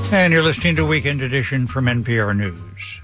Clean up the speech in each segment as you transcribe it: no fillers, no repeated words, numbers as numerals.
And you're listening to Weekend Edition from NPR News.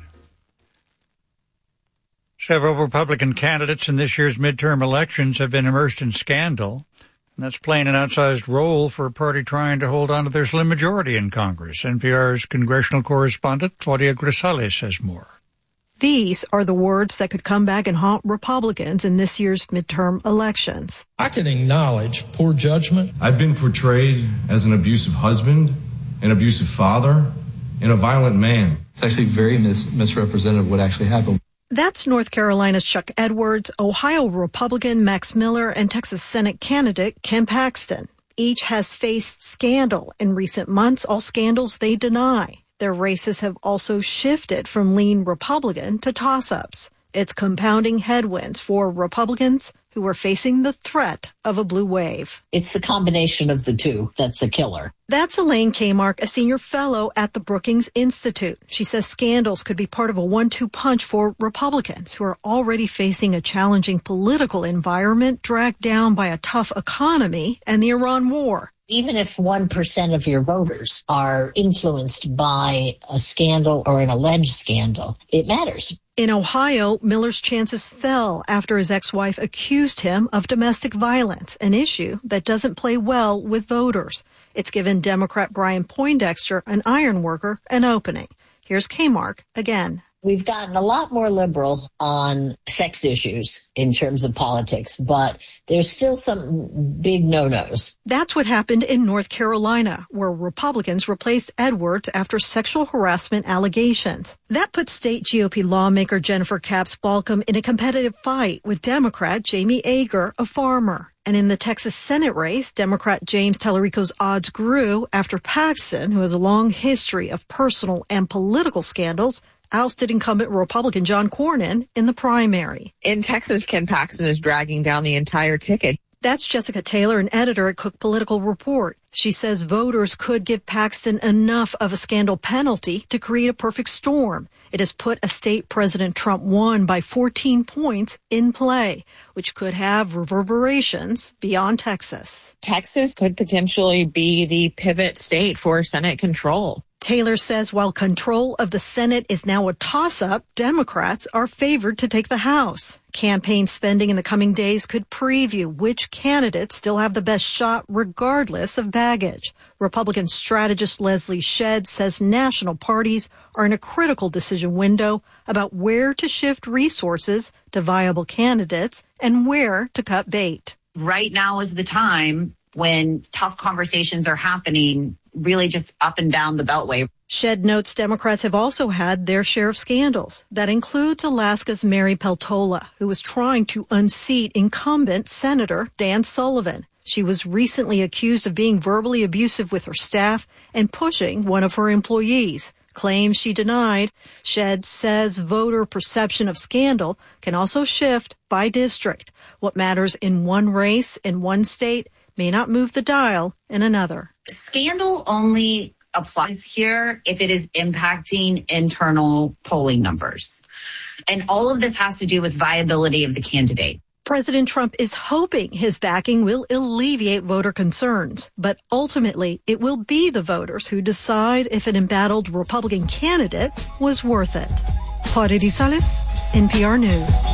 Several Republican candidates in this year's midterm elections have been immersed in scandal, and that's playing an outsized role for a party trying to hold on to their slim majority in Congress. NPR's congressional correspondent Claudia Grisales has more. These are the words that could come back and haunt Republicans in this year's midterm elections. I can acknowledge poor judgment. I've been portrayed as an abusive husband, an abusive father, and a violent man. It's actually very misrepresentative what actually happened. That's North Carolina's Chuck Edwards, Ohio Republican Max Miller, and Texas Senate candidate Ken Paxton. Each has faced scandal in recent months, all scandals they deny. Their races have also shifted from lean Republican to toss-ups. It's compounding headwinds for Republicans who are facing the threat of a blue wave. It's the combination of the two that's a killer. That's Elaine Kmark, a senior fellow at the Brookings Institute. She says scandals could be part of a 1-2 punch for Republicans who are already facing a challenging political environment dragged down by a tough economy and the Iran war. Even if 1% of your voters are influenced by a scandal or an alleged scandal, it matters. In Ohio, Miller's chances fell after his ex-wife accused him of domestic violence, an issue that doesn't play well with voters. It's given Democrat Brian Poindexter, an iron worker, an opening. Here's Kmark again. We've gotten a lot more liberal on sex issues in terms of politics, but there's still some big no-nos. That's what happened in North Carolina, where Republicans replaced Edwards after sexual harassment allegations. That put state GOP lawmaker Jennifer Capps Balcom in a competitive fight with Democrat Jamie Ager, a farmer. And in the Texas Senate race, Democrat James Tallarico's odds grew after Paxton, who has a long history of personal and political scandals, ousted incumbent Republican John Cornyn in the primary. In Texas, Ken Paxton is dragging down the entire ticket. That's Jessica Taylor, an editor at Cook Political Report. She says voters could give Paxton enough of a scandal penalty to create a perfect storm. It has put a state President Trump won by 14 points in play, which could have reverberations beyond Texas. Texas could potentially be the pivot state for Senate control. Taylor says while control of the Senate is now a toss-up, Democrats are favored to take the House. Campaign spending in the coming days could preview which candidates still have the best shot regardless of baggage. Republican strategist Leslie Shedd says national parties are in a critical decision window about where to shift resources to viable candidates and where to cut bait. Right now is the time when tough conversations are happening really just up and down the Beltway. Shedd notes Democrats have also had their share of scandals. That includes Alaska's Mary Peltola, who was trying to unseat incumbent Senator Dan Sullivan. She was recently accused of being verbally abusive with her staff and pushing one of her employees, claims she denied. Shedd says voter perception of scandal can also shift by district. What matters in one race in one state may not move the dial in another. Scandal only applies here if it is impacting internal polling numbers. And all of this has to do with viability of the candidate. President Trump is hoping his backing will alleviate voter concerns, but ultimately it will be the voters who decide if an embattled Republican candidate was worth it. Claudia Grisales, NPR News.